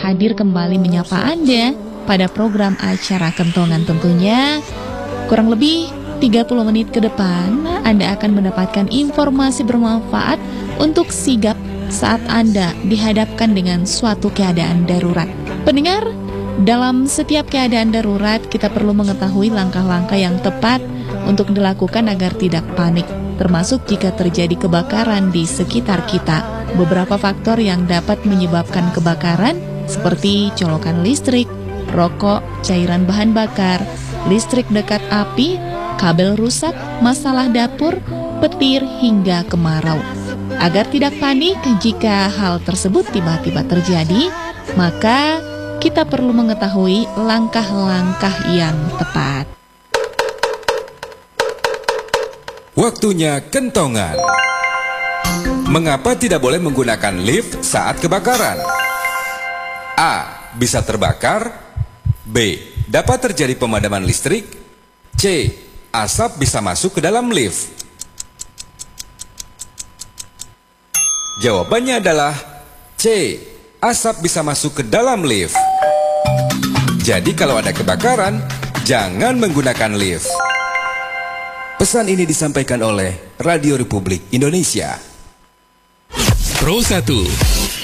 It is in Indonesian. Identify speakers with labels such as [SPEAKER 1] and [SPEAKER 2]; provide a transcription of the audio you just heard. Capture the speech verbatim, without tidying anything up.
[SPEAKER 1] hadir kembali menyapa Anda pada program acara Kentongan tentunya. Kurang lebih tiga puluh menit ke depan Anda akan mendapatkan informasi bermanfaat untuk sigap saat Anda dihadapkan dengan suatu keadaan darurat. Pendengar, dalam setiap keadaan darurat kita perlu mengetahui langkah-langkah yang tepat untuk dilakukan agar tidak panik, termasuk jika terjadi kebakaran di sekitar kita. Beberapa faktor yang dapat menyebabkan kebakaran seperti colokan listrik, rokok, cairan bahan bakar, listrik dekat api, kabel rusak, masalah dapur, petir, hingga kemarau. Agar tidak panik jika hal tersebut tiba-tiba terjadi, maka kita perlu mengetahui langkah-langkah yang tepat.
[SPEAKER 2] Waktunya kentongan. Mengapa tidak boleh menggunakan lift saat kebakaran? A. Bisa terbakar. B. Dapat terjadi pemadaman listrik. C. Asap bisa masuk ke dalam lift. Jawabannya adalah C. Asap bisa masuk ke dalam lift. Jadi kalau ada kebakaran, jangan menggunakan lift. Pesan ini disampaikan oleh Radio Republik Indonesia.
[SPEAKER 3] Pro satu